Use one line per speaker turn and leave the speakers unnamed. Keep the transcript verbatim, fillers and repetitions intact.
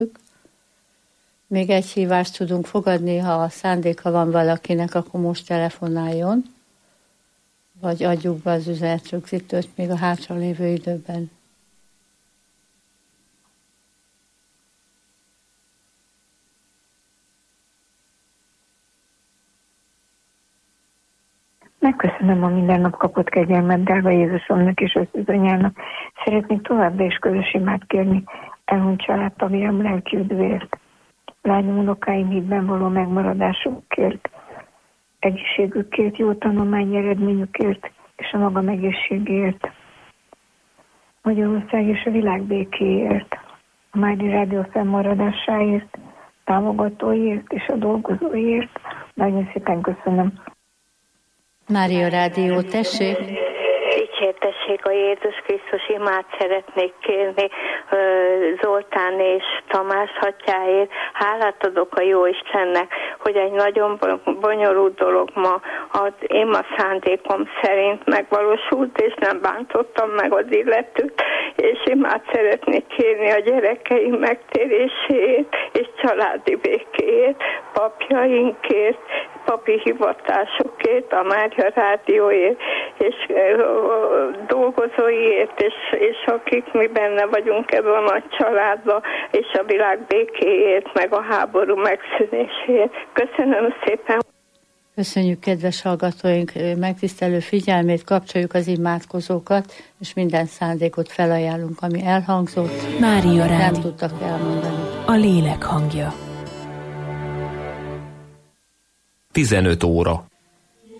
Még egy hívást tudunk fogadni, ha a szándéka van valakinek, akkor most telefonáljon, vagy adjuk be az üzenetrögzítőt még a hátralévő időben.
Megköszönöm a minden nap kapott kegyelmet, drága Jézusomnak és összüzanyának. Szeretnék továbbra is közös imát kérni elhunyt családtagjam lelki üdvért, lányom, unokáim hídben való megmaradásukért, egészségükért, jó tanulmányi eredményükért és a magam egészségért, Magyarország és a világ békéért, a Mári Rádió fennmaradásáért, támogatóiért és a dolgozóiért. Nagyon szépen köszönöm.
Mária Rádió, tessék!
Dicsértessék a Jézus Krisztus, imát szeretnék kérni Zoltán és Tamás atyáért. Hálát adok a jó Istennek, hogy egy nagyon bonyolult dolog ma az én a szándékom szerint megvalósult, és nem bántottam meg az illetőt, és imát szeretnék kérni a gyerekeim megtéréséért, és családi békéért, papjainkért, papi hivatásukért, a Mária Rádióért, és dolgozóiért, és, és akik mi benne vagyunk ebben a nagy családban, és a világ békéért, meg a háború megszűnéséért. Köszönöm szépen!
Köszönjük, kedves hallgatóink, megtisztelő figyelmét, kapcsoljuk az imádkozókat, és minden szándékot felajánlunk, ami elhangzott.
Mária Rádió.
Nem tudtak elmondani.
A lélek hangja.
tizenöt óra.